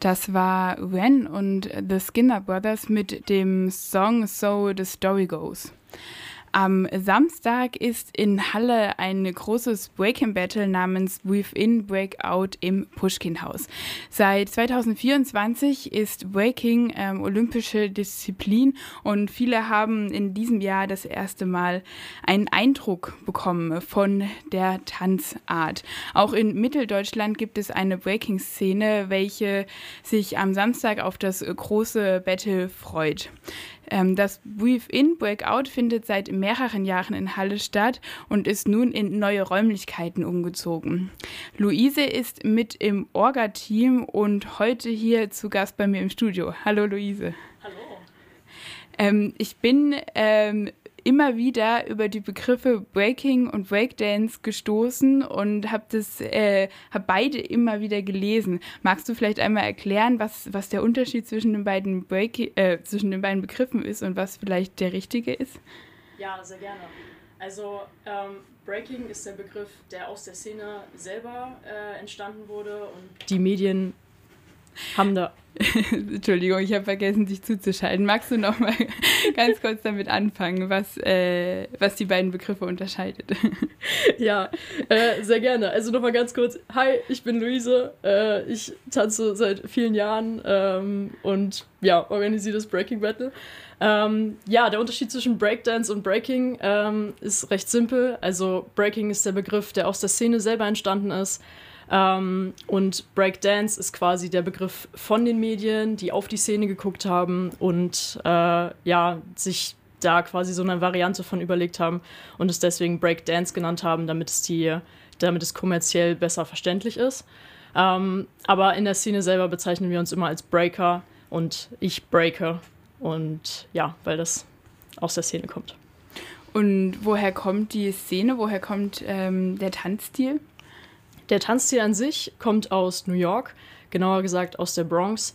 Das war Ren und The Skinner Brothers mit dem Song So the Story Goes. Am Samstag ist in Halle ein großes Breaking-Battle namens Within Breakout im Puschkin-Haus. Seit 2024 ist Breaking olympische Disziplin und viele haben in diesem Jahr das erste Mal einen Eindruck bekommen von der Tanzart. Auch in Mitteldeutschland gibt es eine Breaking-Szene, welche sich am Samstag auf das große Battle freut. Das Within Breakout findet seit mehreren Jahren in Halle statt und ist nun in neue Räumlichkeiten umgezogen. Luise ist mit im Orga-Team und heute hier zu Gast bei mir im Studio. Hallo Luise. Hallo. Ich bin immer wieder über die Begriffe Breaking und Breakdance gestoßen und habe beide immer wieder gelesen. Magst du vielleicht einmal erklären, was der Unterschied zwischen den beiden Begriffen ist und was vielleicht der richtige ist? Ja, sehr gerne. Also Breaking ist der Begriff, der aus der Szene selber entstanden wurde und die Medien haben da... Entschuldigung, ich habe vergessen, dich zuzuschalten. Magst du noch mal ganz kurz damit anfangen, was die beiden Begriffe unterscheidet? Ja, sehr gerne. Also noch mal ganz kurz. Hi, ich bin Luise. Ich tanze seit vielen Jahren und ja, organisiere das Breaking Battle. Ja, der Unterschied zwischen Breakdance und Breaking ist recht simpel. Also Breaking ist der Begriff, der aus der Szene selber entstanden ist. Und Breakdance ist quasi der Begriff von den Medien, die auf die Szene geguckt haben und sich da quasi so eine Variante von überlegt haben und es deswegen Breakdance genannt haben, damit es kommerziell besser verständlich ist. Aber in der Szene selber bezeichnen wir uns immer als Breaker und ich breake und ja, weil das aus der Szene kommt. Und woher kommt die Szene? Woher kommt der Tanzstil? Der Tanzstil an sich kommt aus New York, genauer gesagt aus der Bronx.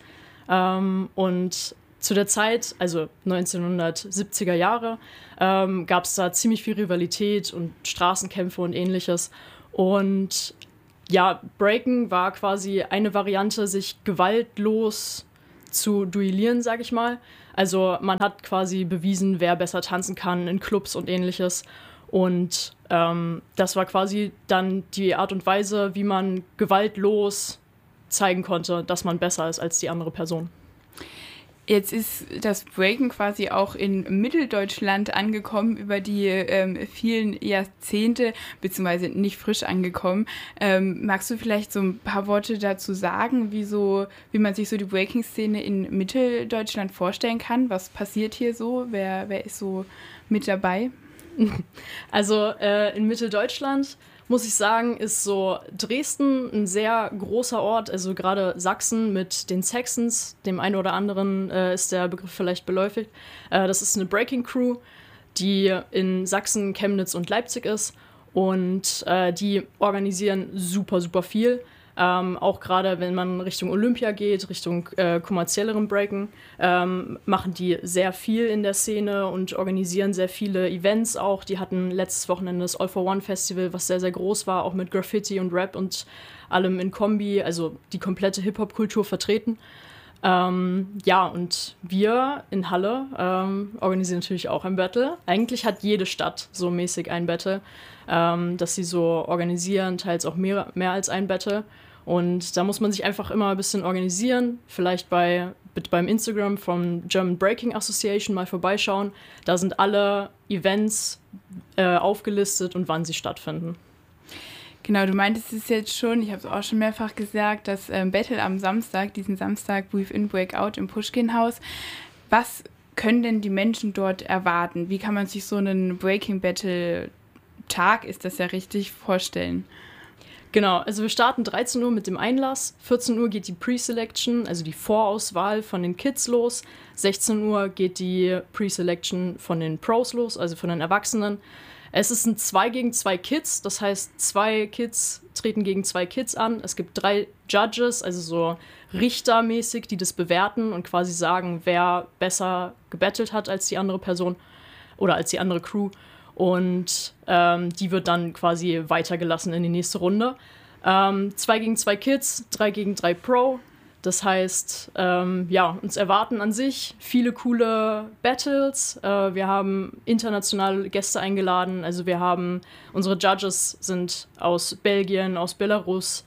Und zu der Zeit, also 1970er Jahre, gab es da ziemlich viel Rivalität und Straßenkämpfe und ähnliches. Und ja, Breaken war quasi eine Variante, sich gewaltlos zu duellieren, sag ich mal. Also man hat quasi bewiesen, wer besser tanzen kann in Clubs und ähnliches. Und das war quasi dann die Art und Weise, wie man gewaltlos zeigen konnte, dass man besser ist als die andere Person. Jetzt ist das Breaken quasi auch in Mitteldeutschland angekommen über die vielen Jahrzehnte, beziehungsweise nicht frisch angekommen. Magst du vielleicht so ein paar Worte dazu sagen, wie man sich so die Breaking-Szene in Mitteldeutschland vorstellen kann? Was passiert hier so? Wer ist so mit dabei? Also in Mitteldeutschland, muss ich sagen, ist so Dresden ein sehr großer Ort, also gerade Sachsen mit den Saxons, dem einen oder anderen ist der Begriff vielleicht geläufig. Das ist eine Breaking Crew, die in Sachsen, Chemnitz und Leipzig ist und die organisieren super, super viel. Auch gerade wenn man Richtung Olympia geht, Richtung kommerziellerem Breaken, machen die sehr viel in der Szene und organisieren sehr viele Events auch. Die hatten letztes Wochenende das All for One Festival, was sehr, sehr groß war, auch mit Graffiti und Rap und allem in Kombi, also die komplette Hip-Hop-Kultur vertreten. Ja, und wir in Halle organisieren natürlich auch ein Battle. Eigentlich hat jede Stadt so mäßig ein Battle, dass sie so organisieren, teils auch mehr als ein Battle. Und da muss man sich einfach immer ein bisschen organisieren, vielleicht beim Instagram vom German Breaking Association mal vorbeischauen. Da sind alle Events aufgelistet und wann sie stattfinden. Genau, du meintest es jetzt schon, ich habe es auch schon mehrfach gesagt, das Battle am Samstag, diesen Samstag Within Breakout im Puschkin-Haus. Was können denn die Menschen dort erwarten? Wie kann man sich so einen Breaking-Battle-Tag, ist das ja richtig, vorstellen? Genau, also wir starten 13 Uhr mit dem Einlass, 14 Uhr geht die Pre-Selection, also die Vorauswahl von den Kids los, 16 Uhr geht die Pre-Selection von den Pros los, also von den Erwachsenen. Es ist ein 2 gegen 2 Kids, das heißt 2 Kids treten gegen 2 Kids an. Es gibt 3 Judges, also so richtermäßig, die das bewerten und quasi sagen, wer besser gebettelt hat als die andere Person oder als die andere Crew. Und die wird dann quasi weitergelassen in die nächste Runde. 2 gegen 2 Kids, 3 gegen 3 Pro. Das heißt, uns erwarten an sich viele coole Battles. Wir haben internationale Gäste eingeladen. Also unsere Judges sind aus Belgien, aus Belarus,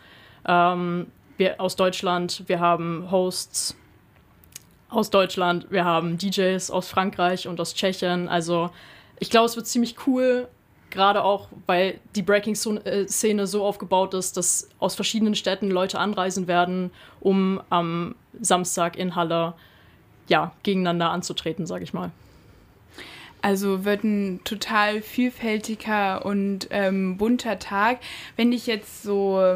aus Deutschland. Wir haben Hosts aus Deutschland. Wir haben DJs aus Frankreich und aus Tschechien. Also ich glaube, es wird ziemlich cool. Gerade auch, weil die Breaking-Szene so aufgebaut ist, dass aus verschiedenen Städten Leute anreisen werden, um am Samstag in Halle gegeneinander anzutreten, sage ich mal. Also wird ein total vielfältiger und bunter Tag. Wenn ich jetzt so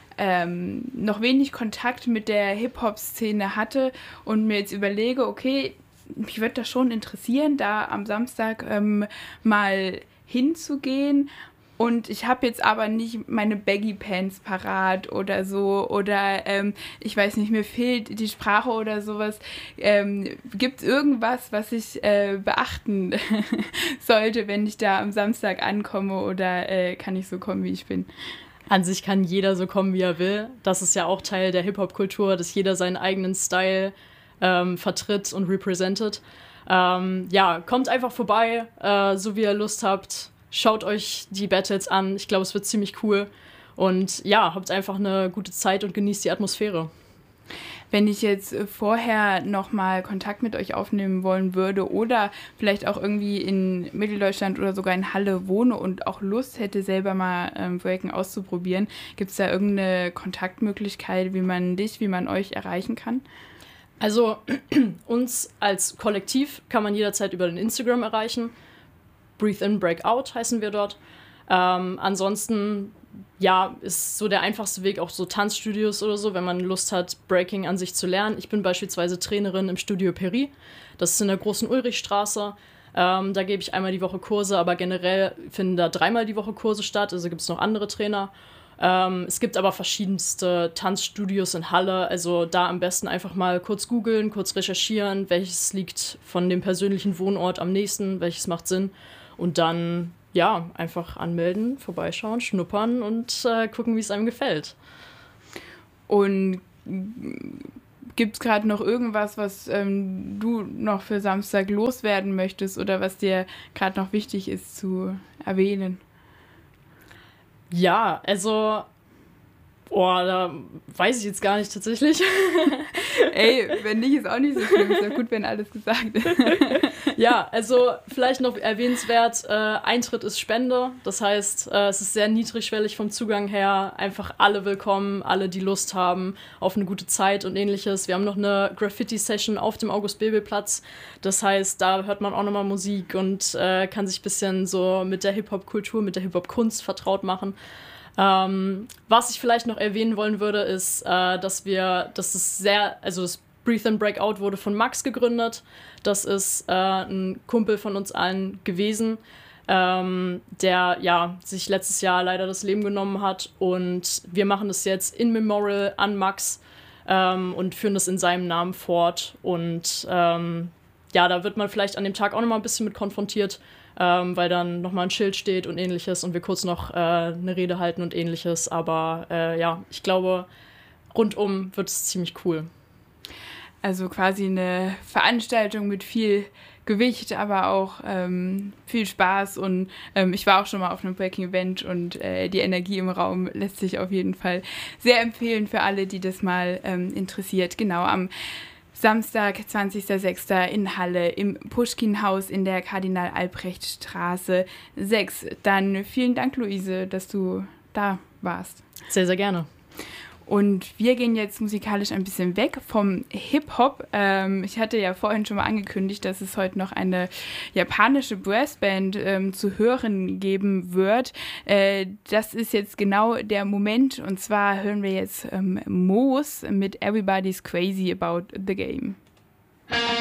noch wenig Kontakt mit der Hip-Hop-Szene hatte und mir jetzt überlege, okay, mich würde das schon interessieren, da am Samstag mal hinzugehen, und ich habe jetzt aber nicht meine Baggy Pants parat oder so, oder ich weiß nicht, mir fehlt die Sprache oder sowas. Gibt es irgendwas, was ich beachten sollte, wenn ich da am Samstag ankomme, oder kann ich so kommen, wie ich bin? An sich kann jeder so kommen, wie er will. Das ist ja auch Teil der Hip-Hop-Kultur, dass jeder seinen eigenen Style vertritt und representet. Kommt einfach vorbei, so wie ihr Lust habt. Schaut euch die Battles an. Ich glaube, es wird ziemlich cool. Und habt einfach eine gute Zeit und genießt die Atmosphäre. Wenn ich jetzt vorher nochmal Kontakt mit euch aufnehmen wollen würde oder vielleicht auch irgendwie in Mitteldeutschland oder sogar in Halle wohne und auch Lust hätte, selber mal Breaken auszuprobieren, gibt es da irgendeine Kontaktmöglichkeit, wie man euch erreichen kann? Also uns als Kollektiv kann man jederzeit über den Instagram erreichen. Breathe In, Break Out heißen wir dort. Ansonsten ist so der einfachste Weg auch so Tanzstudios oder so, wenn man Lust hat, Breaking an sich zu lernen. Ich bin beispielsweise Trainerin im Studio Peri. Das ist in der großen Ulrichstraße. Da gebe ich einmal die Woche Kurse, aber generell finden da 3-mal die Woche Kurse statt. Also gibt es noch andere Trainer. Es gibt aber verschiedenste Tanzstudios in Halle, also da am besten einfach mal kurz googeln, kurz recherchieren, welches liegt von dem persönlichen Wohnort am nächsten, welches macht Sinn, und dann einfach anmelden, vorbeischauen, schnuppern und gucken, wie es einem gefällt. Und gibt es gerade noch irgendwas, was du noch für Samstag loswerden möchtest oder was dir gerade noch wichtig ist zu erwähnen? Ja, also, da weiß ich jetzt gar nicht tatsächlich. Ey, wenn nicht, ist auch nicht so schlimm. Ist ja gut, wenn alles gesagt ist. Ja, also vielleicht noch erwähnenswert, Eintritt ist Spende. Das heißt, es ist sehr niedrigschwellig vom Zugang her. Einfach alle willkommen, alle, die Lust haben auf eine gute Zeit und ähnliches. Wir haben noch eine Graffiti-Session auf dem August-Bebel-Platz. Das heißt, da hört man auch nochmal Musik und kann sich ein bisschen so mit der Hip-Hop-Kultur, mit der Hip-Hop-Kunst vertraut machen. Was ich vielleicht noch erwähnen wollen würde, ist, das Breathe In Break Out wurde von Max gegründet. Das ist ein Kumpel von uns allen gewesen, der sich letztes Jahr leider das Leben genommen hat. Und wir machen das jetzt in Memorial an Max und führen das in seinem Namen fort. Und da wird man vielleicht an dem Tag auch noch mal ein bisschen mit konfrontiert, weil dann nochmal ein Schild steht und ähnliches und wir kurz noch eine Rede halten und ähnliches. Aber ich glaube, rundum wird es ziemlich cool. Also quasi eine Veranstaltung mit viel Gewicht, aber auch viel Spaß. Und ich war auch schon mal auf einem Breaking-Event und die Energie im Raum lässt sich auf jeden Fall sehr empfehlen für alle, die das mal interessiert. Genau, am Samstag, 20.06. in Halle im Puschkin-Haus in der Kardinal-Albrecht-Straße 6. Dann vielen Dank, Luise, dass du da warst. Sehr, sehr gerne. Und wir gehen jetzt musikalisch ein bisschen weg vom Hip-Hop. Ich hatte ja vorhin schon mal angekündigt, dass es heute noch eine japanische Brassband zu hören geben wird. Das ist jetzt genau der Moment. Und zwar hören wir jetzt Moos mit Everybody's Crazy About the Game.